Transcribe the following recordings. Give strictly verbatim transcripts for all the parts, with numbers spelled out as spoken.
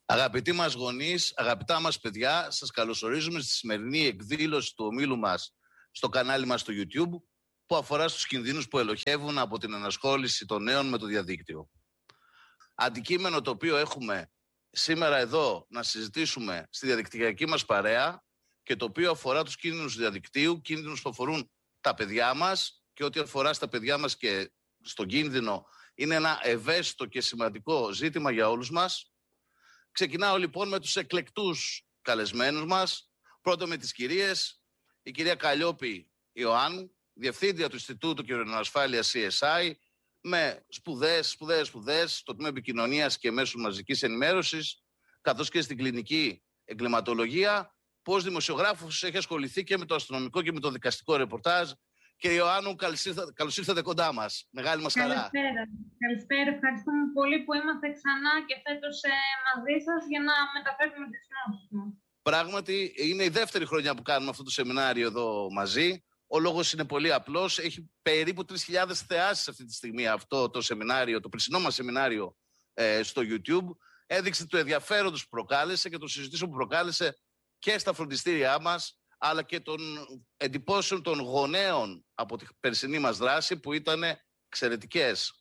Αγαπητοί μας γονείς, αγαπητά μας παιδιά, σας καλωσορίζουμε στη σημερινή εκδήλωση του ομίλου μας στο κανάλι μας στο YouTube, που αφορά στους κινδύνους που ελοχεύουν από την ενασχόληση των νέων με το διαδίκτυο. Αντικείμενο το οποίο έχουμε σήμερα εδώ να συζητήσουμε στη διαδικτυακή μας παρέα και το οποίο αφορά τους κίνδυνους του διαδικτύου, κίνδυνους που αφορούν τα παιδιά μας, και ό,τι αφορά στα παιδιά μας και στον κίνδυνο είναι ένα ευαίσθητο και σημαντικό ζήτημα για όλους μας. Ξεκινάω λοιπόν με τους εκλεκτούς καλεσμένους μας. Πρώτο με τις κυρίες, η κυρία Καλλιόπη Ιωάννου, Διευθύντρια του Ινστιτούτου Κυβερνοασφάλειας σι ες άι, με σπουδές, σπουδές, σπουδές στο τμήμα επικοινωνίας και μέσων μαζικής ενημέρωσης, καθώς και στην κλινική εγκληματολογία. Πώς δημοσιογράφος έχει ασχοληθεί και με το αστυνομικό και με το δικαστικό ρεπορτάζ. Κύριε Ιωάννου, καλώς ήρθατε, καλώς ήρθατε κοντά μας. Μεγάλη μας χαρά. Καλησπέρα. Καλησπέρα. Ευχαριστούμε πολύ που είμαστε ξανά και φέτος ε, μαζί σας για να μεταφέρουμε τις γνώσεις μας. Πράγματι, είναι η δεύτερη χρονιά που κάνουμε αυτό το σεμινάριο εδώ μαζί. Ο λόγος είναι πολύ απλός. Έχει περίπου τρεις χιλιάδες θεάσεις αυτή τη στιγμή αυτό το σεμινάριο, το περσινό μας σεμινάριο ε, στο YouTube. Έδειξε το ενδιαφέρον που προκάλεσε και το συζητήσεων που προκάλεσε και στα φροντιστήριά μας, αλλά και των εντυπώσεων των γονέων από την περσινή μας δράση, που ήταν εξαιρετικές.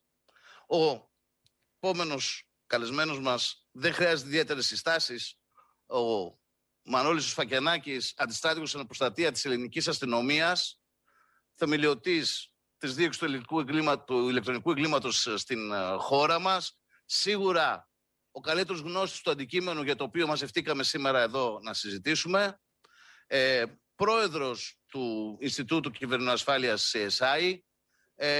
Ο επόμενος καλεσμένος μας δεν χρειάζεται ιδιαίτερες συστάσεις. Ο Μανώλης Σφακιανάκης, αντιστράτηγος στην αποστατεία της ελληνικής αστυνομίας, θεμελιωτής της δίωξης του, του ηλεκτρονικού εγκλήματος στην χώρα μας. Σίγουρα ο καλύτερος γνώστης του αντικείμενου για το οποίο μαζευτήκαμε σήμερα εδώ να συζητήσουμε. Ε, πρόεδρος του Ινστιτούτου Κυβερνοασφάλειας σι ες άι. Ε,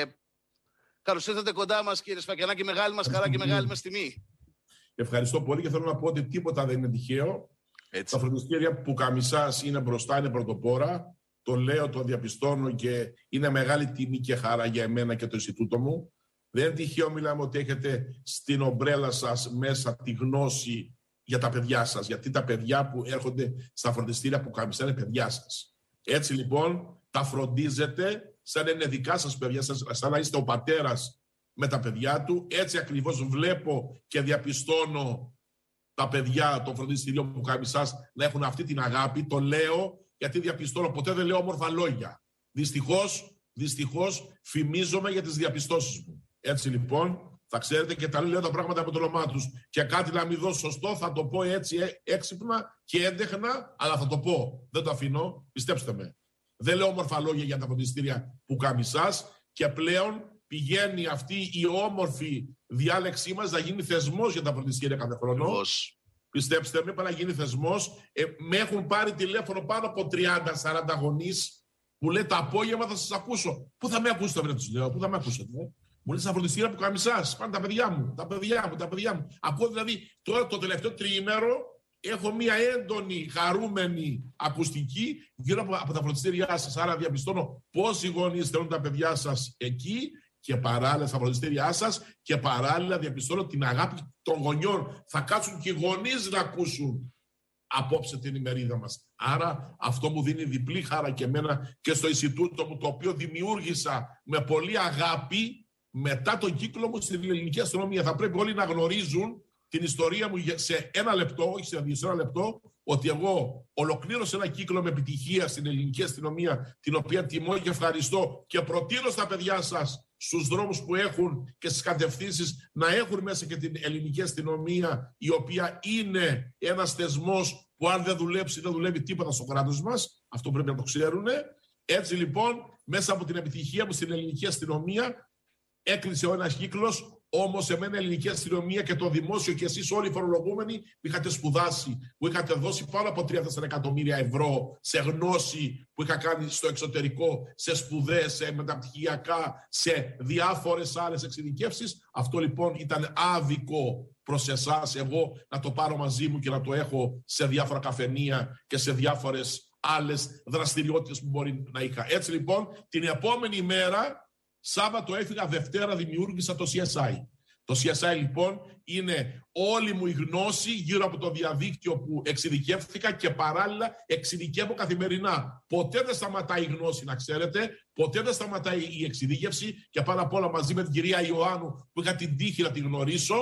καλώς ήρθατε κοντά μας, κύριε Σφακιανάκη. Μεγάλη μας χαρά και μεγάλη μας τιμή. Ευχαριστώ πολύ και θέλω να πω ότι τίποτα δεν είναι τυχαίο. Έτσι. Τα φροντιστήρια που καμισάς είναι μπροστά, είναι πρωτοπόρα. Το λέω, το διαπιστώνω και είναι μεγάλη τιμή και χαρά για εμένα και το Ινστιτούτο μου. Δεν είναι τυχαίο, μιλάμε, ότι έχετε στην ομπρέλα σας μέσα τη γνώση για τα παιδιά σας. Γιατί τα παιδιά που έρχονται στα φροντιστήρια που καμισά είναι παιδιά σας. Έτσι λοιπόν τα φροντίζετε σαν να είναι δικά σας παιδιά, σαν να είστε ο πατέρας με τα παιδιά του. Έτσι ακριβώς βλέπω και διαπιστώνω τα παιδιά των φροντιστηριών που καμισάς να έχουν αυτή την αγάπη. Το λέω γιατί διαπιστώνω, ποτέ δεν λέω όμορφα λόγια. Δυστυχώς, δυστυχώς φημίζομαι για τις διαπιστώσεις μου. Έτσι λοιπόν, θα ξέρετε, και τα λέω τα πράγματα από το όνομά τους. Και κάτι να μην δω σωστό, θα το πω έτσι έξυπνα και έντεχνα, αλλά θα το πω. Δεν το αφήνω, πιστέψτε με. Δεν λέω όμορφα λόγια για τα φροντιστήρια που καμισάς και πλέον πηγαίνει αυτή η όμορφη διάλεξή μας να γίνει θεσμός για τα φροντιστήρια κάθε χρόνο. Πώς. Πιστέψτε με, πάει να γίνει θεσμός. Ε, με έχουν πάρει τηλέφωνο πάνω από τριάντα σαράντα γονείς που λέει το απόγευμα θα σας ακούσω. Πού θα με ακούσετε, βρε, τους λέω, πού θα με ακούσετε. Ε? Μου λέει στα φροντιστήρια που καμισάς. Πάνε τα παιδιά μου, τα παιδιά μου, τα παιδιά μου. Ακούω δηλαδή τώρα το τελευταίο τριήμερο έχω μία έντονη, χαρούμενη ακουστική γύρω από, από τα φροντιστήριά σας. Άρα διαπιστώνω πόσοι γονείς θέλουν τα παιδιά σας εκεί και παράλληλα στα φροντιστήριά σας και παράλληλα διαπιστώνω την αγάπη των γονιών. Θα κάτσουν και οι γονείς να ακούσουν απόψε την ημερίδα μας. Άρα αυτό μου δίνει διπλή χαρά και εμένα και στο Ινστιτούτο μου, το οποίο δημιούργησα με πολύ αγάπη μετά τον κύκλο μου στην ελληνική αστυνομία. Θα πρέπει όλοι να γνωρίζουν την ιστορία μου σε ένα λεπτό, όχι σε ένα λεπτό, ότι εγώ ολοκλήρωσα ένα κύκλο με επιτυχία στην ελληνική αστυνομία, την οποία τιμώ και ευχαριστώ και προτείνω στα παιδιά σας στους δρόμους που έχουν και στις κατευθύνσεις να έχουν μέσα και την ελληνική αστυνομία, η οποία είναι ένας θεσμός που αν δεν δουλέψει δεν δουλεύει τίποτα στο κράτος μας. Αυτό πρέπει να το ξέρουν. Έτσι λοιπόν, μέσα από την επιτυχία μου στην ελληνική αστυνομία έκλεισε ο ένας κύκλος. Όμως εμένα η ελληνική αστυνομία και το δημόσιο και εσείς όλοι οι φορολογούμενοι που είχατε σπουδάσει, που είχατε δώσει πάνω από τρία τέσσερα εκατομμύρια ευρώ σε γνώση που είχα κάνει στο εξωτερικό, σε σπουδές, σε μεταπτυχιακά, σε διάφορες άλλες εξειδικεύσεις, αυτό λοιπόν ήταν άδικο προς εσάς εγώ να το πάρω μαζί μου και να το έχω σε διάφορα καφενεία και σε διάφορες άλλες δραστηριότητες που μπορεί να είχα. Έτσι λοιπόν την επόμενη μέρα, Σάββατο έφυγα, Δευτέρα δημιούργησα το σι ες άι. Το σι ες άι λοιπόν είναι όλη μου η γνώση γύρω από το διαδίκτυο που εξειδικεύθηκα και παράλληλα εξειδικεύω καθημερινά. Ποτέ δεν σταματάει η γνώση, να ξέρετε, ποτέ δεν σταματάει η εξειδίκευση και πάνω απ' όλα μαζί με την κυρία Ιωάννου που είχα την τύχη να τη γνωρίσω,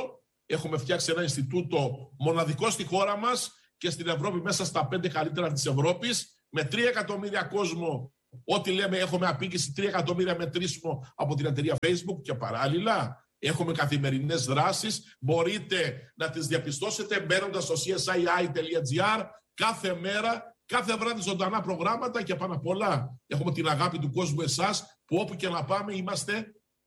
Έχουμε φτιάξει ένα Ινστιτούτο μοναδικό στη χώρα μας και στην Ευρώπη, μέσα στα πέντε καλύτερα της Ευρώπης, με τρία εκατομμύρια κόσμο. Ό,τι λέμε, έχουμε απίκηση τρία εκατομμύρια μετρήσιμο από την εταιρεία Facebook και παράλληλα έχουμε καθημερινές δράσεις. Μπορείτε να τις διαπιστώσετε μπαίνοντας στο σι ες άι άι τελεία τζι άρ κάθε μέρα, κάθε βράδυ ζωντανά προγράμματα και πάνω απ' όλα έχουμε την αγάπη του κόσμου εσάς που όπου και να πάμε είμαστε,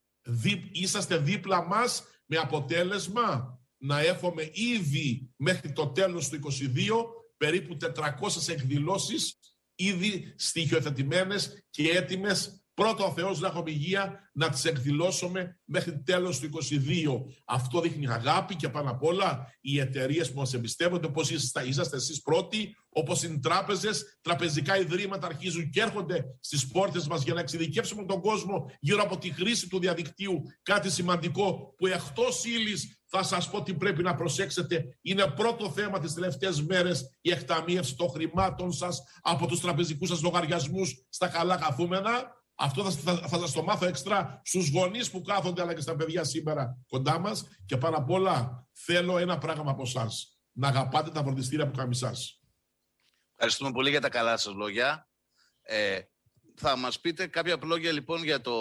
δι, είσαστε δίπλα μας με αποτέλεσμα να έχουμε ήδη μέχρι το τέλος του είκοσι δύο περίπου τετρακόσιες εκδηλώσεις ήδη στοιχειοθετημένες και έτοιμες. Πρώτο ο Θεός να έχουμε υγεία να τις εκδηλώσουμε μέχρι τέλος του είκοσι δύο. Αυτό δείχνει αγάπη και πάνω απ' όλα οι εταιρείες που μας εμπιστεύονται, όπως είσαστε εσείς πρώτοι, όπως είναι οι τράπεζες, τραπεζικά ιδρύματα αρχίζουν και έρχονται στις πόρτες μας για να εξειδικεύσουμε τον κόσμο γύρω από τη χρήση του διαδικτύου. Κάτι σημαντικό που εκτός ύλης θα σας πω τι πρέπει να προσέξετε. Είναι πρώτο θέμα τις τελευταίες μέρες η εκταμείευση των χρημάτων σας από τους τραπεζικούς σας λογαριασμούς στα καλά καθούμενα. Αυτό θα, θα, θα σας το μάθω έξτρα στους γονείς που κάθονται αλλά και στα παιδιά σήμερα κοντά μας. Και πάνω απ' όλα θέλω ένα πράγμα από εσάς. Να αγαπάτε τα φροντιστήρια που καμισάς. Ευχαριστούμε πολύ για τα καλά σας λόγια. Ε, θα μας πείτε κάποια λόγια λοιπόν για το...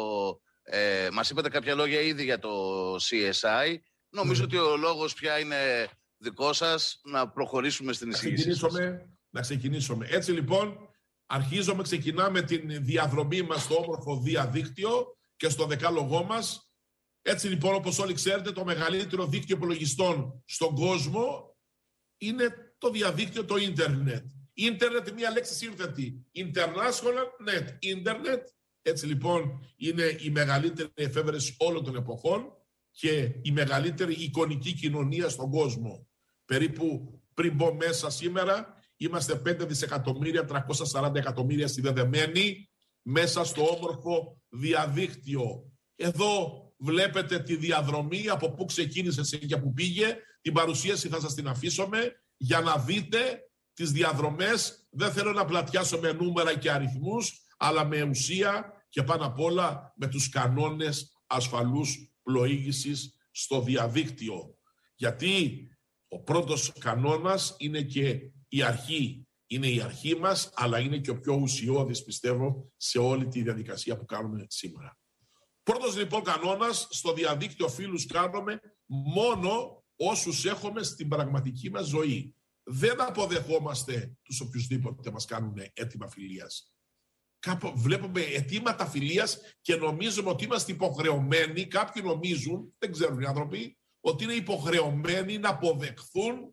Ε, μας είπατε κάποια λόγια ήδη για το σι ες άι. Νομίζω mm. ότι ο λόγος πια είναι δικό σας να προχωρήσουμε στην εισήγηση. Να ξεκινήσουμε. Έτσι λοιπόν... Αρχίζουμε, ξεκινάμε την διαδρομή μας στο όμορφο διαδίκτυο και στο δεκάλογό μας. Έτσι λοιπόν, όπως όλοι ξέρετε, το μεγαλύτερο δίκτυο υπολογιστών στον κόσμο είναι το διαδίκτυο, το ίντερνετ. Ίντερνετ, μία λέξη σύνθετη. International net, ίντερνετ. Έτσι λοιπόν, είναι η μεγαλύτερη εφεύρεση όλων των εποχών και η μεγαλύτερη εικονική κοινωνία στον κόσμο. Περίπου πριν μπω μέσα σήμερα, είμαστε πέντε δισεκατομμύρια, τριακόσια σαράντα εκατομμύρια συνδεδεμένοι μέσα στο όμορφο διαδίκτυο. Εδώ βλέπετε τη διαδρομή από πού ξεκίνησε και πού πήγε. Την παρουσίαση θα σας την αφήσουμε για να δείτε τις διαδρομές. Δεν θέλω να πλατιάσω με νούμερα και αριθμούς, αλλά με ουσία και πάνω απ' όλα με τους κανόνες ασφαλούς πλοήγησης στο διαδίκτυο. Γιατί ο πρώτος κανόνας είναι και η αρχή. Είναι η αρχή μας, αλλά είναι και ο πιο ουσιώδης, πιστεύω, σε όλη τη διαδικασία που κάνουμε σήμερα. Πρώτος λοιπόν κανόνας, στο διαδίκτυο φίλους κάνουμε μόνο όσους έχουμε στην πραγματική μας ζωή. Δεν αποδεχόμαστε τους οποιουσδήποτε μας κάνουν αίτημα φιλίας. Κάπου βλέπουμε αιτήματα φιλίας και νομίζουμε ότι είμαστε υποχρεωμένοι, κάποιοι νομίζουν, δεν ξέρουν οι άνθρωποι, ότι είναι υποχρεωμένοι να αποδεχθούν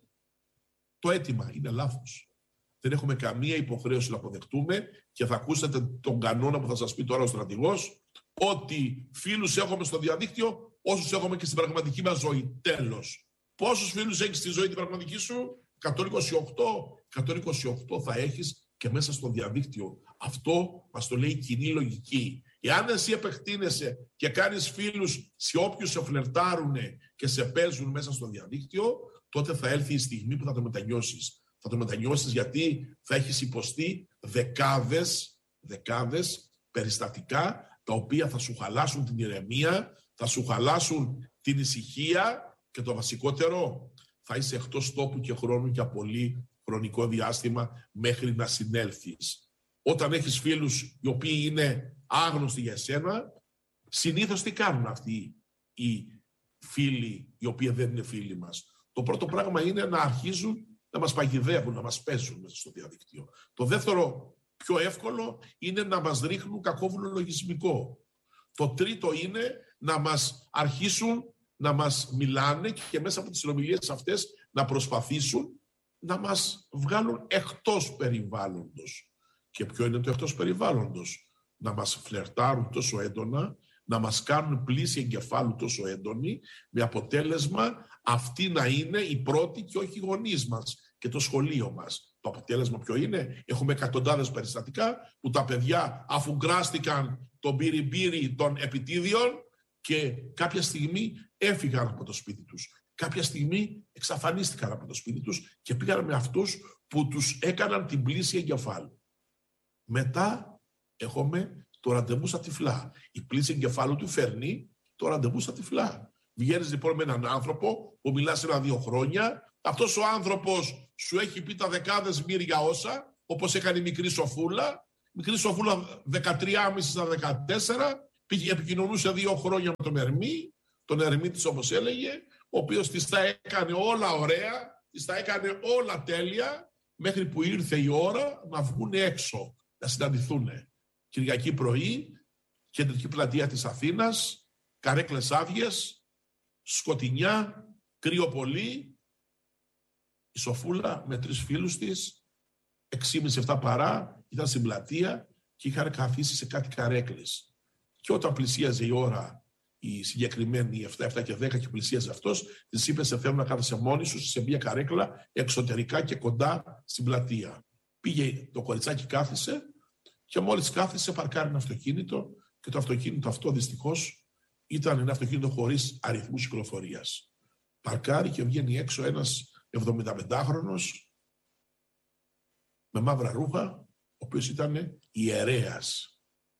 το αίτημα. Είναι λάθος. Δεν έχουμε καμία υποχρέωση να αποδεχτούμε και θα ακούσετε τον κανόνα που θα σας πει τώρα ο στρατηγός, ότι φίλους έχουμε στο διαδίκτυο όσους έχουμε και στην πραγματική μας ζωή. Τέλος. Πόσους φίλους έχεις στη ζωή την πραγματική σου? εκατόν είκοσι οκτώ. εκατόν είκοσι οκτώ θα έχεις και μέσα στο διαδίκτυο. Αυτό μας το λέει η κοινή λογική. Εάν εσύ επεκτείνεσαι και κάνεις φίλους σε όποιους σε φλερτάρουν και σε παίζουν μέσα στο διαδίκτυο, τότε θα έλθει η στιγμή που θα το μετανιώσεις. Θα το μετανιώσεις γιατί θα έχεις υποστεί δεκάδες, δεκάδες περιστατικά τα οποία θα σου χαλάσουν την ηρεμία, θα σου χαλάσουν την ησυχία και το βασικότερο, θα είσαι εκτός τόπου και χρόνου για πολύ χρονικό διάστημα μέχρι να συνέλθεις. Όταν έχεις φίλους οι οποίοι είναι άγνωστοι για εσένα, συνήθως τι κάνουν αυτοί οι φίλοι οι οποίοι δεν είναι φίλοι μας? Το πρώτο πράγμα είναι να αρχίζουν να μας παγιδεύουν, να μας παίζουν μέσα στο διαδίκτυο. Το δεύτερο, πιο εύκολο, είναι να μας ρίχνουν κακόβουλο λογισμικό. Το τρίτο είναι να μας αρχίσουν να μας μιλάνε και μέσα από τις συνομιλίες αυτές να προσπαθήσουν να μας βγάλουν εκτός περιβάλλοντος. Και ποιο είναι το εκτός περιβάλλοντος? Να μας φλερτάρουν τόσο έντονα, να μας κάνουν πλήση εγκεφάλου τόσο έντονη, με αποτέλεσμα αυτή να είναι η πρώτη και όχι οι γονείς μας και το σχολείο μας. Το αποτέλεσμα ποιο είναι? Έχουμε εκατοντάδες περιστατικά που τα παιδιά αφού γκράστηκαν τον μπυριμπύρι των επιτίδιων και κάποια στιγμή έφυγαν από το σπίτι τους. Κάποια στιγμή εξαφανίστηκαν από το σπίτι τους και πήγαν με αυτούς που τους έκαναν την πλήση εγκεφάλου. Μετά έχουμε το ραντεβού στα τυφλά. Η πλήση εγκεφάλου του φέρνει το ραντεβού στα τυφλά. Βγαίνεις λοιπόν με έναν άνθρωπο που μιλάς ένα-δύο χρόνια. Αυτός ο άνθρωπος σου έχει πει τα δεκάδες μύρια όσα, όπως έκανε η μικρή Σοφούλα. Μικρή Σοφούλα δεκατρία και μισό στα δεκατέσσερα, πήγε, επικοινωνούσε δύο χρόνια με τον Ερμή, τον Ερμή της όπως έλεγε, ο οποίος της τα έκανε όλα ωραία, της τα έκανε όλα τέλεια, μέχρι που ήρθε η ώρα να βγουν έξω, να συναντηθούν. Κυριακή πρωί, κεντρική πλατεία της Αθήνας, καρέκλες άδειες, σκοτεινιά, κρύο πολύ, η Σοφούλα με τρεις φίλους της, έξι και μισή εφτά παρά, ήταν στην πλατεία και είχαν καθίσει σε κάτι καρέκλες. Και όταν πλησίαζε η ώρα, η συγκεκριμένη εφτά, εφτά και δέκα και πλησίαζε αυτός, της είπε: σε θέλω να κάθεσαι μόνη σου σε μια καρέκλα εξωτερικά και κοντά στην πλατεία. Πήγε το κοριτσάκι, κάθισε και μόλις κάθισε παρκάρει ένα αυτοκίνητο και το αυτοκίνητο αυτό δυστυχώς ήταν ένα αυτοκίνητο χωρίς αριθμούς κυκλοφορίας. Παρκάρει και βγαίνει έξω ένας εβδομηνταπεντάχρονος με μαύρα ρούχα, ο οποίος ήταν ιερέας.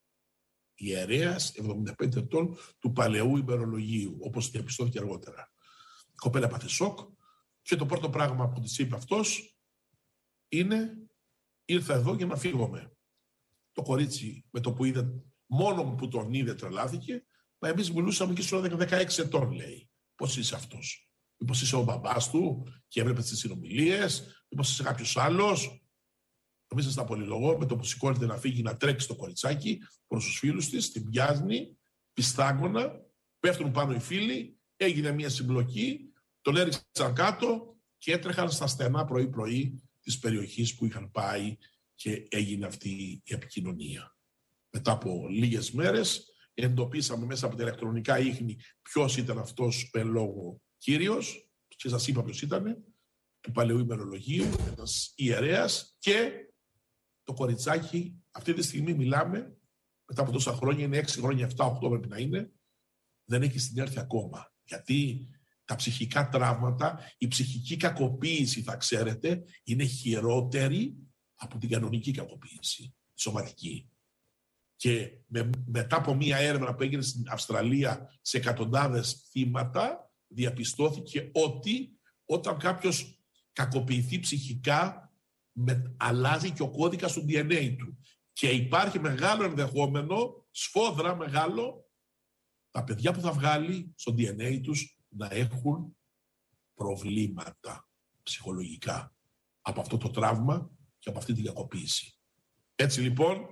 Ιερέας εβδομήντα πέντε ετών του παλαιού ημερολογίου, όπως διαπιστώθηκε αργότερα. Η κοπέλα έπαθε σοκ και το πρώτο πράγμα που της είπε αυτός είναι: ήρθα εδώ για να φύγομαι. Το κορίτσι με το που είδε, μόνο που τον είδε τρελάθηκε. Μα εμείς μιλούσαμε και σου δεκαέξι ετών, λέει. Πώς είσαι αυτός? Μήπως είσαι ο μπαμπάς του και έβλεπες τις συνομιλίες? Μήπως είσαι κάποιος άλλος? Εμείς στα πολυλογώ, με το που σηκώνεται να φύγει, να τρέξει το κοριτσάκι προς τους φίλους της, την πιάνει, πιστάγωνα, πέφτουν πάνω οι φίλοι, έγινε μια συμπλοκή, τον έριξαν κάτω και έτρεχαν στα στενά πρωί-πρωί της περιοχής που είχαν πάει και έγινε αυτή η επικοινωνία. Μετά από λίγες μέρες εντοπίσαμε μέσα από τα ηλεκτρονικά ίχνη ποιος ήταν αυτός ο εν λόγω κύριος, και σας είπα ποιος ήταν, του παλαιού ημερολογίου, ένας ιερέας, και το κοριτσάκι, αυτή τη στιγμή μιλάμε, μετά από τόσα χρόνια, είναι έξι χρόνια, επτά οκτώ πρέπει να είναι, δεν έχει συνέρθει ακόμα. Γιατί τα ψυχικά τραύματα, η ψυχική κακοποίηση, θα ξέρετε, είναι χειρότερη από την κανονική κακοποίηση, σωματική. Και με, μετά από μία έρευνα που έγινε στην Αυστραλία σε εκατοντάδες θύματα, διαπιστώθηκε ότι όταν κάποιος κακοποιηθεί ψυχικά, με, αλλάζει και ο κώδικας του ντι εν έι του. Και υπάρχει μεγάλο ενδεχόμενο, σφόδρα μεγάλο, τα παιδιά που θα βγάλει στο ντι εν έι τους να έχουν προβλήματα ψυχολογικά από αυτό το τραύμα και από αυτή την κακοποίηση. Έτσι λοιπόν,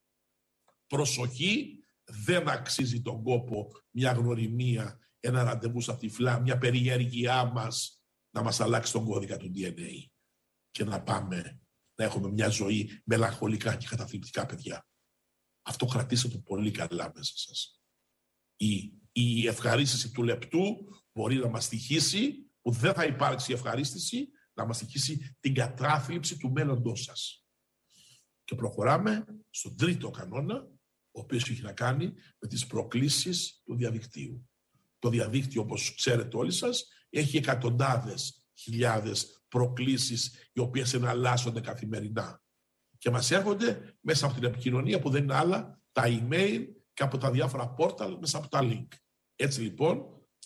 προσοχή, δεν αξίζει τον κόπο μια γνωριμία, ένα ραντεβού στα τυφλά, μια περιέργειά μας να μας αλλάξει τον κώδικα του ντι εν έι και να πάμε να έχουμε μια ζωή μελαγχολικά και καταθλιπτικά, παιδιά. Αυτό κρατήστε το πολύ καλά μέσα σας. Η, η ευχαρίστηση του λεπτού μπορεί να μας στοιχήσει, που δεν θα υπάρξει ευχαρίστηση, να μας στοιχήσει την κατάθλιψη του μέλλοντός σας. Και προχωράμε στον τρίτο κανόνα, ο οποίος έχει να κάνει με τις προκλήσεις του διαδικτύου. Το διαδίκτυο, όπως ξέρετε όλοι σας, έχει εκατοντάδες χιλιάδες προκλήσεις οι οποίες εναλλάσσονται καθημερινά. Και μας έρχονται μέσα από την επικοινωνία που δεν είναι άλλα τα email και από τα διάφορα portal μέσα από τα link. Έτσι λοιπόν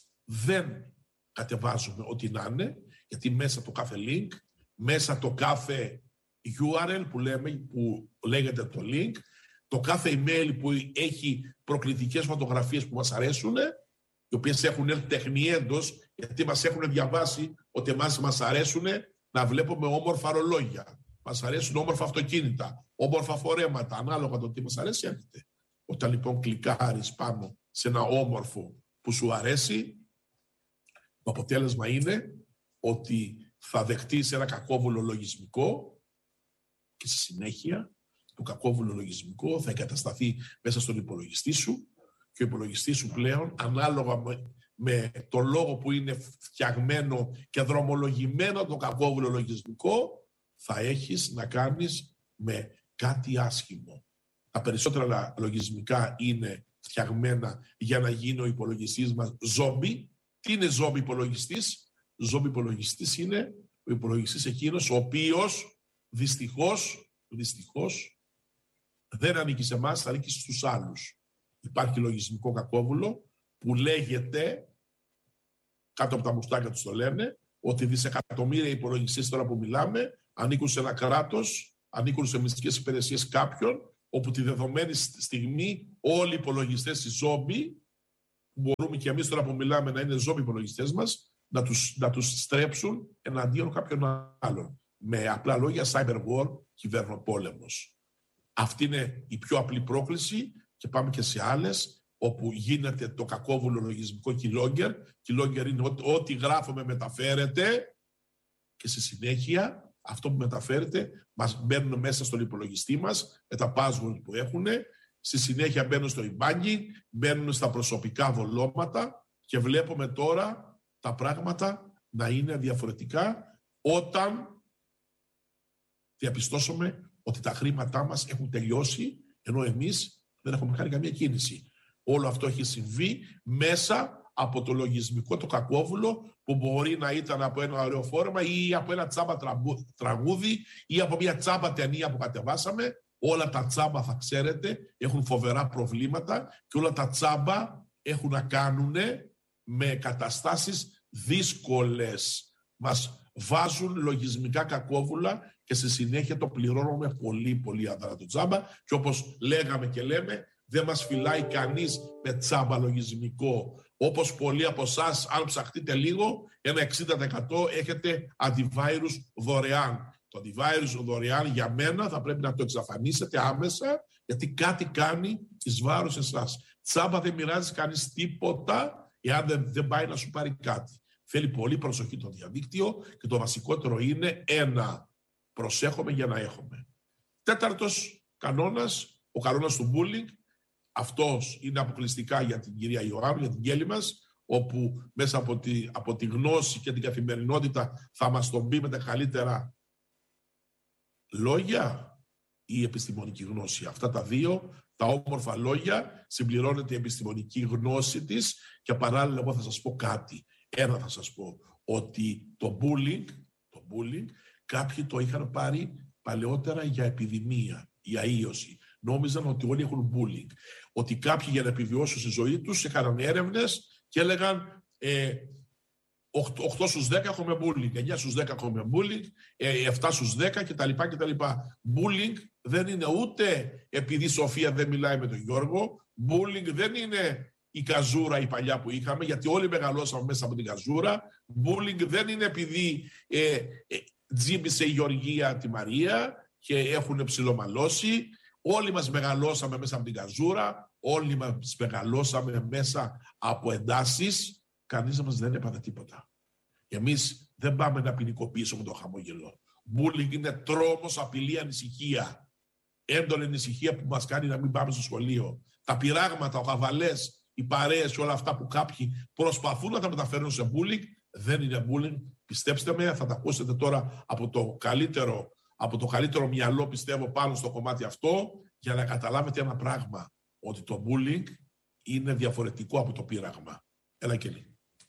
δεν κατεβάζουμε ό,τι να είναι, γιατί μέσα από το κάθε link, μέσα το κάθε γιου αρ ελ που, λέμε, που λέγεται το link, το κάθε email που έχει προκλητικές φωτογραφίες που μας αρέσουν, οι οποίες έχουν έρθει τεχνιέντος, γιατί μας έχουν διαβάσει ότι εμάς μας αρέσουν να βλέπουμε όμορφα ρολόγια. Μας αρέσουν όμορφα αυτοκίνητα, όμορφα φορέματα, ανάλογα το τι μας αρέσει έρχεται. Όταν λοιπόν κλικάρεις πάνω σε ένα όμορφο που σου αρέσει, το αποτέλεσμα είναι ότι θα δεχτείς ένα κακόβουλο λογισμικό και στη συνέχεια το κακόβουλο λογισμικό θα εγκατασταθεί μέσα στον υπολογιστή σου και ο υπολογιστής σου πλέον, ανάλογα με, με το λόγο που είναι φτιαγμένο και δρομολογημένο το κακόβουλο λογισμικό, θα έχεις να κάνεις με κάτι άσχημο. Τα περισσότερα λογισμικά είναι φτιαγμένα για να γίνει ο υπολογιστής μας ζόμπι. Τι είναι ζόμπι υπολογιστής? Ζόμπι υπολογιστής είναι ο υπολογιστής εκείνος ο οποίος δυστυχώς, δυστυχώς δεν ανήκει σε εμάς, ανήκει στους άλλους. Υπάρχει λογισμικό κακόβουλο που λέγεται κάτω από τα μουστάκια τους το λένε, ότι δισεκατομμύρια υπολογιστές τώρα που μιλάμε ανήκουν σε ένα κράτος, ανήκουν σε μυστικές υπηρεσίες κάποιων, όπου τη δεδομένη στιγμή όλοι οι υπολογιστές, οι ζόμπι, μπορούμε και εμείς τώρα που μιλάμε να είναι ζόμπι υπολογιστές μας, να τους, να τους στρέψουν εναντίον κάποιων άλλων. Με απλά λόγια, cyber war, κυβερνοπόλεμος. Αυτή είναι η πιο απλή πρόκληση και πάμε και σε άλλες, όπου γίνεται το κακόβουλο λογισμικό keylogger. Keylogger είναι ό,τι, ό,τι γράφουμε μεταφέρεται και στη συνέχεια αυτό που μεταφέρεται μας μπαίνουν μέσα στον υπολογιστή μας με τα password που έχουν. Στη συνέχεια μπαίνουν στο e-banking, μπαίνουν στα προσωπικά βολώματα και βλέπουμε τώρα τα πράγματα να είναι διαφορετικά όταν διαπιστώσουμε ότι τα χρήματά μας έχουν τελειώσει ενώ εμείς δεν έχουμε κάνει καμία κίνηση. Όλο αυτό έχει συμβεί μέσα από το λογισμικό, το κακόβουλο, που μπορεί να ήταν από ένα ωραίο φόρμα ή από ένα τσάμπα τραγούδι ή από μια τσάμπα ταινία που κατεβάσαμε. Όλα τα τσάμπα, θα ξέρετε, έχουν φοβερά προβλήματα και όλα τα τσάμπα έχουν να κάνουν με καταστάσεις δύσκολες. Μας βάζουν λογισμικά κακόβουλα και στη συνέχεια το πληρώνουμε πολύ πολύ αδρά το τσάμπα και όπως λέγαμε και λέμε, δεν μας φυλάει κανείς με τσάμπα λογισμικό. Όπως πολλοί από εσάς, αν ψαχτείτε λίγο, ένα εξήντα τοις εκατό έχετε antivirus δωρεάν. Το antivirus δωρεάν για μένα θα πρέπει να το εξαφανίσετε άμεσα, γιατί κάτι κάνει εις βάρος εσάς. Τσάμπα δεν μοιράζει κανείς τίποτα, εάν δεν, δεν πάει να σου πάρει κάτι. Θέλει πολύ προσοχή το διαδίκτυο και το βασικότερο είναι ένα. Προσέχουμε για να έχουμε. Τέταρτος κανόνας, ο κανόνας του bullying. Αυτός είναι αποκλειστικά για την κυρία Ιωάννου, για την Κέλλη μας, όπου μέσα από τη, από τη γνώση και την καθημερινότητα θα μας τον πει με τα καλύτερα λόγια ή επιστημονική γνώση. Αυτά τα δύο, τα όμορφα λόγια, συμπληρώνεται η επιστημονική γνώση της και παράλληλα εγώ θα σας πω κάτι. Ένα θα σας πω, ότι το bullying, το bullying κάποιοι το είχαν πάρει παλαιότερα για επιδημία, για ίωση. Νόμιζαν ότι όλοι έχουν bullying. Ότι κάποιοι για να επιβιώσουν στη ζωή τους έκαναν έρευνες και έλεγαν ε, οκτώ στους δέκα έχουμε bullying, εννιά στους δέκα έχουμε bullying, ε, επτά στους δέκα κτλ. κτλ. Bullying δεν είναι ούτε επειδή η Σοφία δεν μιλάει με τον Γιώργο, bullying δεν είναι η καζούρα η παλιά που είχαμε, γιατί όλοι μεγαλώσαμε μέσα από την καζούρα, bullying δεν είναι επειδή ε, ε, τζίμπησε η Γεωργία τη Μαρία και έχουν ψιλομαλώσει. Όλοι μας μεγαλώσαμε μέσα από την καζούρα, όλοι μας μεγαλώσαμε μέσα από εντάσεις, κανείς μας δεν έπαθε τίποτα. Εμείς δεν πάμε να ποινικοποιήσουμε το χαμόγελο. Bullying είναι τρόμος, απειλή, ανησυχία. Έντονη ανησυχία που μας κάνει να μην πάμε στο σχολείο. Τα πειράγματα, ο χαβαλές, οι παρέες και όλα αυτά που κάποιοι προσπαθούν να τα μεταφέρουν σε bullying, δεν είναι bullying. Πιστέψτε με, θα τα ακούσετε τώρα από το καλύτερο από το καλύτερο μυαλό, πιστεύω, πάνω στο κομμάτι αυτό, για να καταλάβετε ένα πράγμα, ότι το bullying είναι διαφορετικό από το πείραγμα. Έλα, Κέλλη.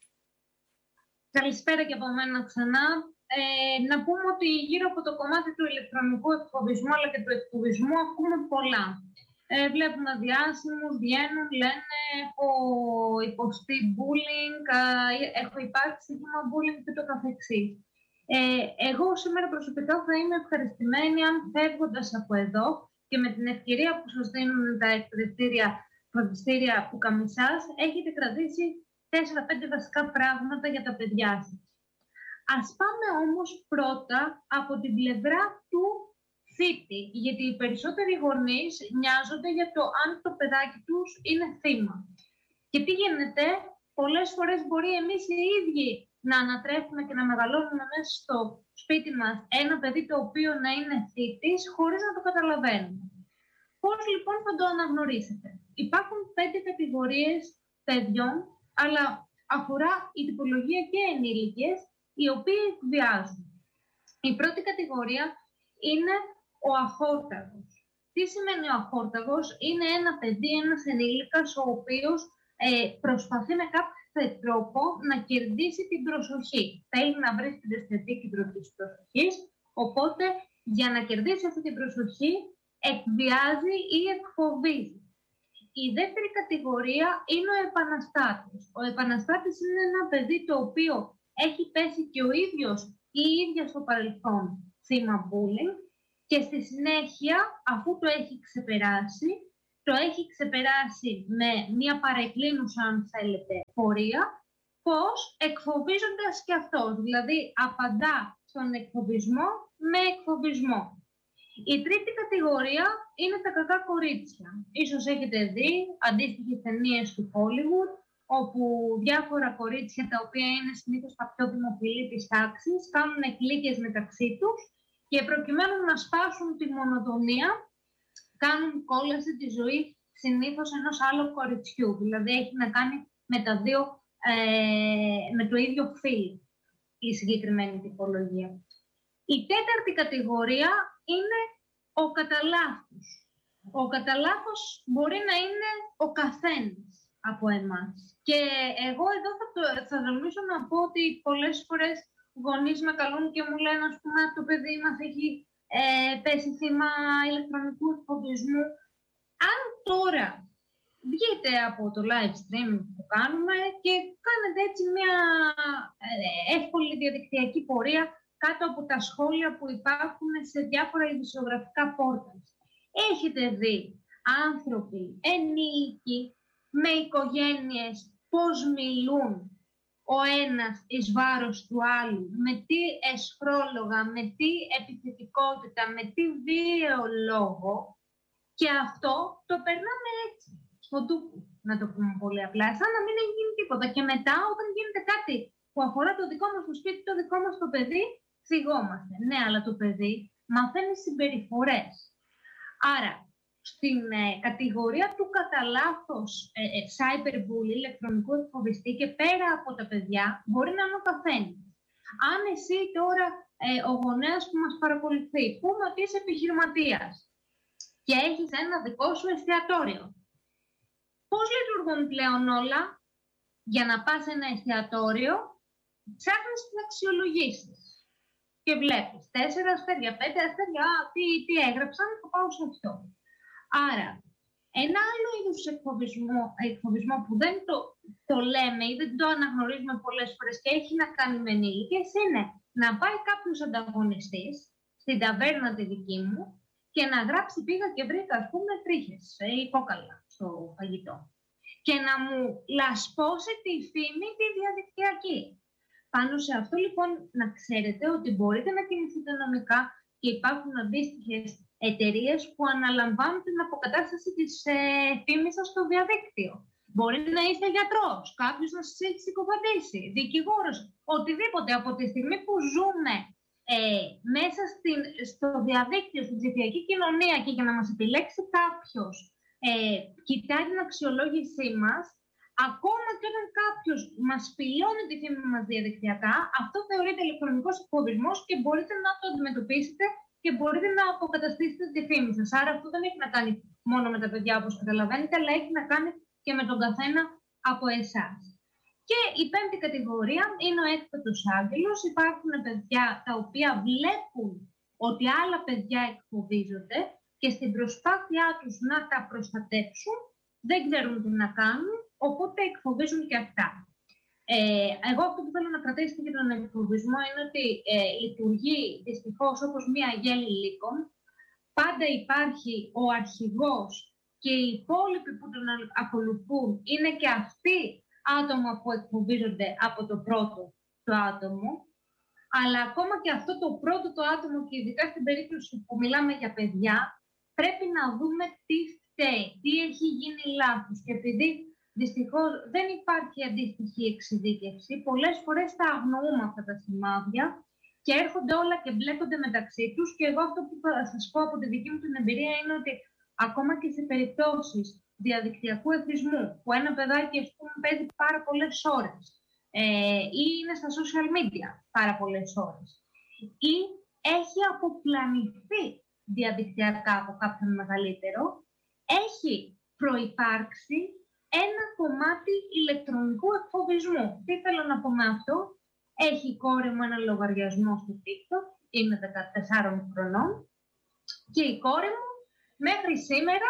Καλησπέρα και από μένα ξανά. Ε, να πούμε ότι γύρω από το κομμάτι του ηλεκτρονικού εκφοβισμού, αλλά και του εκφοβισμού, ακούμε πολλά. Ε, βλέπουμε διάσημους, βγαίνουν, λένε έχω υποστεί bullying, έχω υπάρξει θύμα bullying και το καθεξής. Ε, εγώ σήμερα προσωπικά θα είμαι ευχαριστημένη αν φεύγοντας από εδώ και με την ευκαιρία που σας δίνουν τα εκπαιδευτήρια φροντιστήρια που καμισάς, έχετε κρατήσει τέσσερα πέντε βασικά πράγματα για τα παιδιά σας. Ας πάμε όμως πρώτα από την πλευρά του θήτη, γιατί οι περισσότεροι γονείς νοιάζονται για το αν το παιδάκι τους είναι θύμα. Και τι γίνεται, πολλές φορές μπορεί εμείς οι ίδιοι να ανατρέφουμε και να μεγαλώνουμε μέσα στο σπίτι μας ένα παιδί το οποίο να είναι θήτης χωρίς να το καταλαβαίνουμε. Πώς λοιπόν θα το αναγνωρίσετε? Υπάρχουν πέντε κατηγορίες παιδιών, αλλά αφορά η τυπολογία και ενήλικες, οι οποίοι εκβιάζουν. Η πρώτη κατηγορία είναι ο αχόρταγος. Τι σημαίνει ο αχόρταγος? Είναι ένα παιδί, ένας ενήλικας, ο οποίος ε, προσπαθεί με κάποιο τρόπο να κερδίσει την προσοχή. Θέλει να βρίσκεται στο επίκεντρο της προσοχής, οπότε για να κερδίσει αυτή την προσοχή εκβιάζει ή εκφοβίζει. η δεύτερη κατηγορία είναι ο επαναστάτης. Ο επαναστάτης είναι ένα παιδί το οποίο έχει πέσει και ο ίδιος ή η ίδια στο παρελθόν θύμα bullying και στη συνέχεια, αφού το έχει ξεπεράσει, το έχει ξεπεράσει με μια παρεκκλίνουσα, αν θέλετε, πορεία, πώς εκφοβίζοντας και αυτός. Δηλαδή, απαντά στον εκφοβισμό με εκφοβισμό. Η τρίτη κατηγορία είναι τα κακά κορίτσια. Ίσως έχετε δει αντίστοιχες ταινίες του Hollywood, όπου διάφορα κορίτσια, τα οποία είναι συνήθως τα πιο δημοφιλή της τάξης, κάνουν κλίκες μεταξύ τους και προκειμένου να σπάσουν τη μονοτονία, κάνουν κόλαση τη ζωή συνήθως ενός άλλου κοριτσιού. Δηλαδή έχει να κάνει με, τα δύο, ε, με το ίδιο φύλο η συγκεκριμένη τυπολογία. Η τέταρτη κατηγορία είναι ο καταλάθος. Ο καταλάθος μπορεί να είναι ο καθένας από εμάς. Και εγώ εδώ θα, το, θα τολμήσω να πω ότι πολλές φορές γονείς με καλούν και μου λένε, ας πούμε, το παιδί μας έχει ε, πέσει θύμα ηλεκτρονικού εκφοβισμού. Αν τώρα βγείτε από το live stream που κάνουμε και κάνετε έτσι μια ε, εύκολη διαδικτυακή πορεία κάτω από τα σχόλια που υπάρχουν σε διάφορα ειδησιογραφικά πόρταλ. Έχετε δει άνθρωποι, ενήλικοι, με οικογένειες, πώς μιλούν ο ένας εις βάρος του άλλου, με τι εσχρόλογα, με τι επιθετικότητα, με τι βίαιο λόγο, και αυτό το περνάμε έτσι, στον τούπο, να το πούμε πολύ απλά, σαν να μην έχει γίνει τίποτα. Και μετά, όταν γίνεται κάτι που αφορά το δικό μας το σπίτι, το δικό μας το παιδί, θυγόμαστε. Ναι, αλλά το παιδί μαθαίνει συμπεριφορές. Άρα, στην ε, κατηγορία του κατά λάθος ε, ε, cyberbully, ηλεκτρονικού εκφοβιστή, και πέρα από τα παιδιά, μπορεί να είναι ο καθένας. Αν εσύ τώρα, ε, ο γονέας που μας παρακολουθεί, πούμε ότι είσαι επιχειρηματίας και έχεις ένα δικό σου εστιατόριο, πώς λειτουργούν πλέον όλα? Για να πας σε ένα εστιατόριο, ψάχνεις να αξιολογήσεις. Και βλέπεις τέσσερα αστέρια, πέντε αστέρια, τι, τι έγραψαν, θα πάω σε αυτό. Άρα, ένα άλλο είδος εκφοβισμό, εκφοβισμό που δεν το, το λέμε ή δεν το αναγνωρίζουμε πολλές φορές και έχει να κάνει με ενήλικες, είναι να πάει κάποιος ανταγωνιστής στην ταβέρνα τη δική μου και να γράψει πήγα και βρήκα, ας πούμε, τρίχες ή κόκαλα στο φαγητό. Και να μου λασπώσει τη φήμη τη διαδικτυακή. Πάνω σε αυτό, λοιπόν, να ξέρετε ότι μπορείτε να κινηθείτε νομικά και υπάρχουν αντίστοιχες εταιρείες που αναλαμβάνουν την αποκατάσταση της ε, φήμης σας στο διαδίκτυο. Μπορεί να είστε γιατρός, κάποιος να σας έχει συκοφαντήσει, δικηγόρος, οτιδήποτε. Από τη στιγμή που ζούμε ε, μέσα στην, στο διαδίκτυο, στην ψηφιακή κοινωνία, και για να μας επιλέξει κάποιος ε, κοιτάει την αξιολόγησή μας, ακόμα και όταν κάποιος μας πηλώνει τη φήμη μας διαδικτυακά, αυτό θεωρείται ηλεκτρονικός εκφοβισμός και μπορείτε να το αντιμετωπίσετε και μπορείτε να αποκαταστήσετε τη φήμη σας. Άρα αυτό δεν έχει να κάνει μόνο με τα παιδιά, όπως καταλαβαίνετε, αλλά έχει να κάνει και με τον καθένα από εσάς. Και η πέμπτη κατηγορία είναι ο έκπαιτος άγγελος. Υπάρχουν παιδιά τα οποία βλέπουν ότι άλλα παιδιά εκφοβίζονται και στην προσπάθειά τους να τα προστατεύσουν δεν ξέρουν τι να κάνουν, οπότε εκφοβίζουν και αυτά. Ε, εγώ αυτό που θέλω να κρατήσετε για τον εκφοβισμό είναι ότι ε, λειτουργεί δυστυχώς όπως μία γέλη λύκων. Πάντα υπάρχει ο αρχηγός και οι υπόλοιποι που τον ακολουθούν είναι και αυτοί άτομα που εκφοβίζονται από το πρώτο το άτομο. Αλλά ακόμα και αυτό το πρώτο το άτομο, και ειδικά στην περίπτωση που μιλάμε για παιδιά, πρέπει να δούμε τι φταίει, τι έχει γίνει λάθος. Και επειδή δυστυχώς δεν υπάρχει αντίστοιχη εξειδίκευση, πολλές φορές τα αγνοούμε αυτά τα σημάδια και έρχονται όλα και μπλέκονται μεταξύ τους. Και εγώ αυτό που θα σας πω από τη δική μου την εμπειρία είναι ότι ακόμα και σε περιπτώσεις διαδικτυακού εθισμού, που ένα παιδάκι, ας πούμε, παίζει πάρα πολλές ώρες ε, ή είναι στα social media πάρα πολλές ώρες ή έχει αποπλανηθεί διαδικτυακά από κάποιον μεγαλύτερο, έχει προϋπάρξει ένα κομμάτι ηλεκτρονικού εκφοβισμού. Τι θέλω να πω με αυτό? Έχει η κόρη μου ένα λογαριασμό στο TikTok, είναι δεκατεσσάρων χρονών, και η κόρη μου μέχρι σήμερα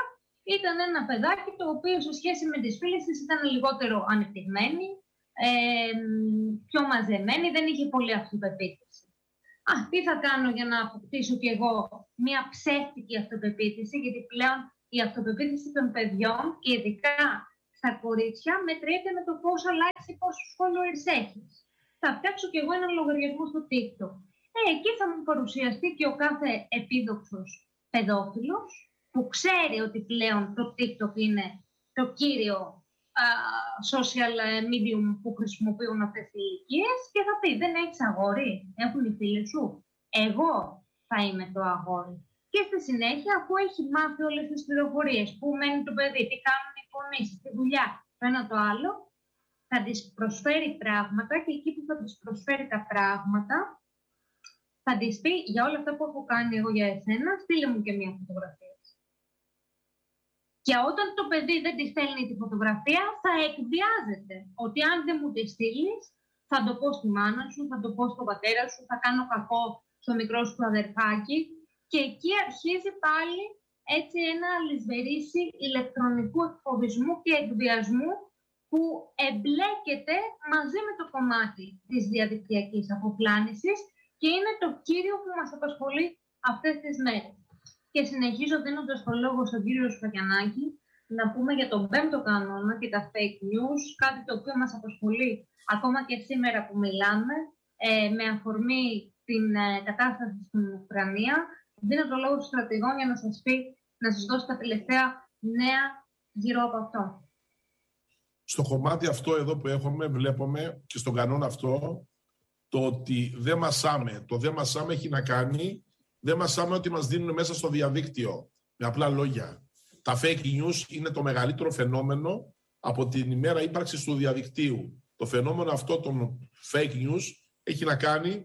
Ήταν ένα παιδάκι το οποίο σε σχέση με τις φίλες της ήταν λιγότερο ανεπτυγμένη, ε, πιο μαζεμένη, δεν είχε πολύ αυτοπεποίθηση. Α, τι θα κάνω για να αποκτήσω κι εγώ μια ψεύτικη αυτοπεποίθηση, γιατί πλέον η αυτοπεποίθηση των παιδιών και ειδικά στα κορίτσια μετριέται με το πόσα likes ή πόσους followers έχεις. Θα φτιάξω κι εγώ έναν λογαριασμό στο TikTok. Ε, εκεί θα μου παρουσιαστεί και ο κάθε επίδοξος παιδόφιλος που ξέρει ότι πλέον το TikTok είναι το κύριο α, social medium που χρησιμοποιούν αυτές οι ηλικίες και θα πει δεν έχεις αγόρι, έχουν οι φίλοι σου. Εγώ θα είμαι το αγόρι. Και στη συνέχεια, αφού έχει μάθει όλες τις πληροφορίες, πού μένει το παιδί, τι κάνουν οι γονείς, τη δουλειά, το ένα το άλλο, θα της προσφέρει πράγματα και εκεί που θα της προσφέρει τα πράγματα, θα της πει για όλα αυτά που έχω κάνει εγώ για εσένα, στείλε μου και μια φωτογραφία. Και όταν το παιδί δεν της στέλνει τη φωτογραφία, θα εκβιάζεται ότι αν δεν μου τη στείλεις, θα το πω στη μάνα σου, θα το πω στον πατέρα σου, θα κάνω κακό στο μικρό σου αδερφάκι. Και εκεί αρχίζει πάλι έτσι ένα αλυσβερίσι ηλεκτρονικού εκφοβισμού και εκβιασμού που εμπλέκεται μαζί με το κομμάτι της διαδικτυακής αποπλάνησης και είναι το κύριο που μας απασχολεί αυτές τις μέρες. Και συνεχίζω δίνοντας το λόγο στον κύριο Σφαγιανάκη να πούμε για τον πέμπτο κανόνα και τα fake news, κάτι το οποίο μας απασχολεί ακόμα και σήμερα που μιλάμε, ε, με αφορμή την ε, κατάσταση στην Ουκρανία. Δίνω το λόγο στον στρατηγό για να σας πει, να σας δώσει τα τελευταία νέα γύρω από αυτό. Στο κομμάτι αυτό εδώ που έχουμε, βλέπουμε και στον κανόνα αυτό, το ότι δεν μασάμε. Το δεν μασάμε έχει να κάνει, δεν μασάμε ότι μας δίνουν μέσα στο διαδίκτυο. Με απλά λόγια. Τα fake news είναι το μεγαλύτερο φαινόμενο από την ημέρα ύπαρξης του διαδικτύου. Το φαινόμενο αυτό των fake news έχει να κάνει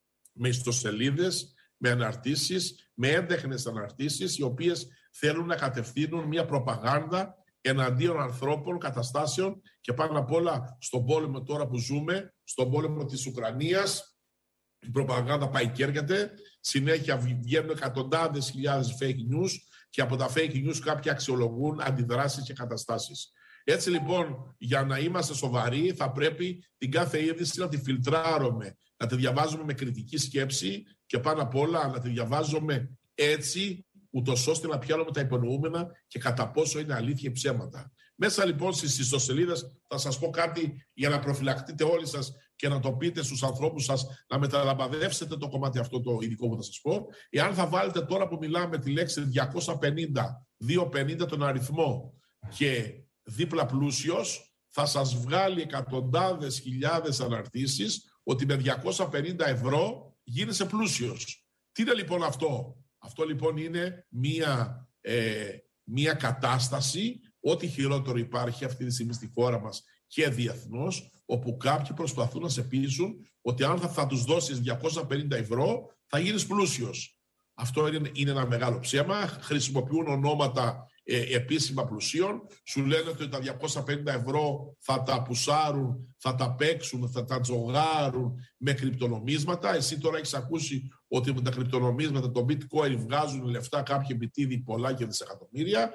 με ιστοσελίδες, με αναρτήσεις, με έντεχνες αναρτήσεις, οι οποίες θέλουν να κατευθύνουν μια προπαγάνδα εναντίον ανθρώπων, καταστάσεων και πάνω απ' όλα στον πόλεμο τώρα που ζούμε, στον πόλεμο της Ουκρανίας. Η προπαγάνδα πάει και έρχεται, συνέχεια βγαίνουν εκατοντάδες χιλιάδες fake news και από τα fake news κάποιοι αξιολογούν αντιδράσεις και καταστάσεις. Έτσι λοιπόν, για να είμαστε σοβαροί, θα πρέπει την κάθε είδηση να τη φιλτράρουμε, να τη διαβάζουμε με κριτική σκέψη και πάνω απ' όλα να τη διαβάζουμε έτσι, ούτως ώστε να πιάνουμε τα υπονοούμενα και κατά πόσο είναι αλήθεια ή ψέματα. Μέσα λοιπόν στις ιστοσελίδες θα σας πω κάτι για να προφυλακτείτε όλοι σας και να το πείτε στους ανθρώπους σας, να μεταλαμπαδεύσετε το κομμάτι αυτό το ειδικό που θα σας πω. Εάν θα βάλετε τώρα που μιλάμε τη λέξη διακόσια πενήντα, διακόσια πενήντα τον αριθμό και δίπλα πλούσιος, θα σας βγάλει εκατοντάδες χιλιάδες αναρτήσεις ότι με διακόσια πενήντα ευρώ γίνεσαι πλούσιος. Τι είναι λοιπόν αυτό? Αυτό λοιπόν είναι μία, ε, μία κατάσταση, ό,τι χειρότερο υπάρχει αυτή τη στιγμή στη χώρα μας και διεθνώς, όπου κάποιοι προσπαθούν να σε πείσουν ότι αν θα, θα τους δώσεις διακόσια πενήντα ευρώ θα γίνεις πλούσιος. Αυτό είναι, είναι ένα μεγάλο ψέμα. Χρησιμοποιούν ονόματα ε, επίσημα πλουσίων. Σου λένε ότι τα διακόσια πενήντα ευρώ θα τα πουσάρουν, θα τα παίξουν, θα τα τζογάρουν με κρυπτονομίσματα. Εσύ τώρα έχεις ακούσει ότι με τα κρυπτονομίσματα, το bitcoin, βγάζουν λεφτά κάποιοι επιτίδη πολλά και δισεκατομμύρια.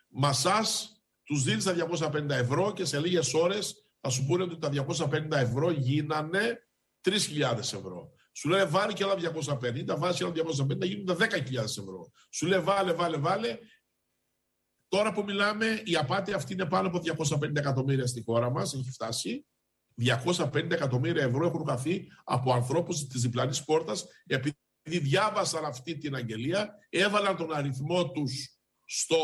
Μασάς, τους δίνεις τα διακόσια πενήντα ευρώ και σε λίγες ώρες θα σου πούνε ότι τα διακόσια πενήντα ευρώ γίνανε τρεις χιλιάδες ευρώ. Σου λέει βάλει και άλλα διακόσια πενήντα, βάζει και άλλα διακόσια πενήντα, γίνονται δέκα χιλιάδες ευρώ. Σου λέει βάλε, βάλε, βάλε. Τώρα που μιλάμε, η απάτη αυτή είναι πάνω από διακόσια πενήντα εκατομμύρια στη χώρα μας, έχει φτάσει. διακόσια πενήντα εκατομμύρια ευρώ έχουν χαθεί από ανθρώπους της διπλανής πόρτας, επειδή διάβασαν αυτή την αγγελία, έβαλαν τον αριθμό τους στο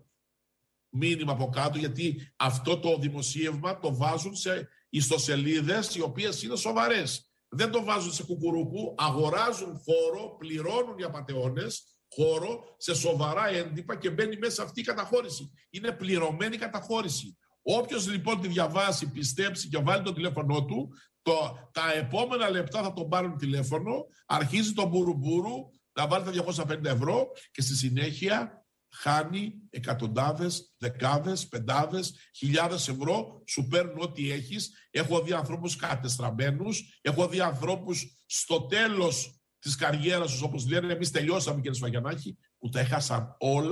μήνυμα από κάτω, γιατί αυτό το δημοσίευμα το βάζουν σε ιστοσελίδες οι οποίες είναι σοβαρές. Δεν το βάζουν σε κουκουρούκου, αγοράζουν χώρο, πληρώνουν οι απατεώνες χώρο σε σοβαρά έντυπα και μπαίνει μέσα αυτή η καταχώρηση. Είναι πληρωμένη καταχώρηση. Όποιος λοιπόν τη διαβάσει, πιστέψει και βάλει το τηλέφωνό του, το, τα επόμενα λεπτά θα τον πάρουν τηλέφωνο, αρχίζει το μπουρουμπουρου να βάλει τα διακόσια πενήντα ευρώ και στη συνέχεια χάνει εκατοντάδες, δεκάδες, πεντάδες, χιλιάδες ευρώ, σου παίρνουν ό,τι έχεις. Έχω δει ανθρώπους κατεστραμμένους, έχω δει ανθρώπους στο τέλος της καριέρας τους, όπως λένε, εμείς τελειώσαμε κύριε Σφαγιανάκη, που τα έχασαν όλα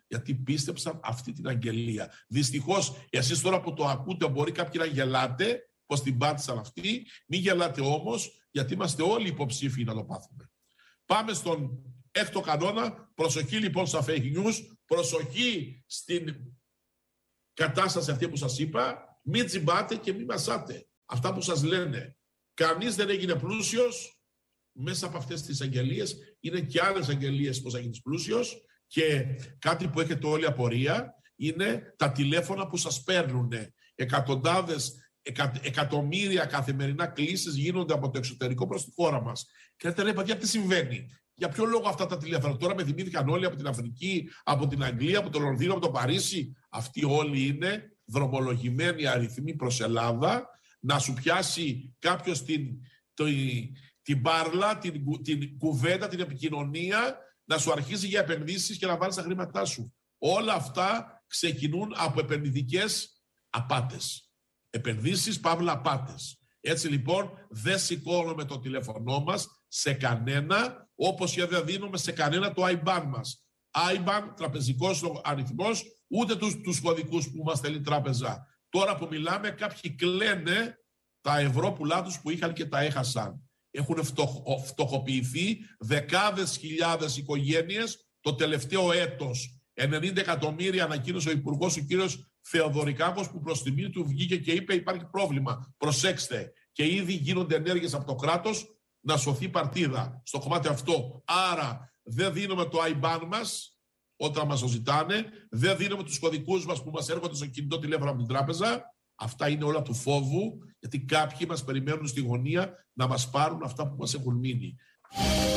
Γιατί πίστεψαν αυτή την αγγελία. Δυστυχώς, εσείς τώρα που το ακούτε, μπορεί κάποιοι να γελάτε πως την πάτησαν αυτοί. Μην γελάτε όμως, γιατί είμαστε όλοι υποψήφιοι να το πάθουμε. Πάμε στον έκτο κανόνα. Προσοχή λοιπόν στα fake news. Προσοχή στην κατάσταση αυτή που σας είπα. Μην τσιμπάτε και μην μασάτε αυτά που σας λένε. Κανείς δεν έγινε πλούσιος μέσα από αυτές τις αγγελίες. Είναι και άλλες αγγελίες πως θα γίνεις πλούσιος. Και κάτι που έχετε όλη απορία είναι τα τηλέφωνα που σας παίρνουν. Εκατοντάδες, εκα, εκατομμύρια καθημερινά κλήσεις γίνονται από το εξωτερικό προς τη χώρα μας. Και λέτε, λέει, παιδιά, τι συμβαίνει? Για ποιο λόγο αυτά τα τηλέφωνα? Τώρα με θυμήθηκαν όλοι από την Αφρική, από την Αγγλία, από το Λονδίνο, από το Παρίσι. Αυτοί όλοι είναι δρομολογημένοι αριθμοί προς Ελλάδα, να σου πιάσει κάποιος την, το, την μπάρλα, την, την κουβέντα, την επικοινωνία, να σου αρχίζει για επενδύσεις και να βάλεις τα χρήματά σου. Όλα αυτά ξεκινούν από επενδυτικές απάτες. Επενδύσεις, παύλα απάτες. Έτσι λοιπόν δεν σηκώνουμε το τηλέφωνό μας σε κανένα, όπως και δεν δίνουμε σε κανένα το άι μπαν μας. άι μπαν, τραπεζικός αριθμός, ούτε τους, τους κωδικούς που μας θέλει τράπεζα. Τώρα που μιλάμε, κάποιοι κλαίνε τα ευρώ τους που είχαν και τα έχασαν. Έχουν φτωχο, φτωχοποιηθεί δεκάδες χιλιάδες οικογένειες το τελευταίο έτος. ενενήντα εκατομμύρια ανακοίνωσε ο Υπουργός, ο κύριος Θεοδωρικάκος, που προς τιμή του βγήκε και είπε υπάρχει πρόβλημα. Προσέξτε. Και ήδη γίνονται ενέργειες από το κράτος να σωθεί η παρτίδα στο κομμάτι αυτό. Άρα δεν δίνουμε το άι μπαν μας όταν μας το ζητάνε, δεν δίνουμε τους κωδικούς μας που μας έρχονται στο κινητό τηλέφωνο από την τράπεζα. Αυτά είναι όλα του φόβου, γιατί κάποιοι μας περιμένουν στη γωνία να μας πάρουν αυτά που μας έχουν μείνει.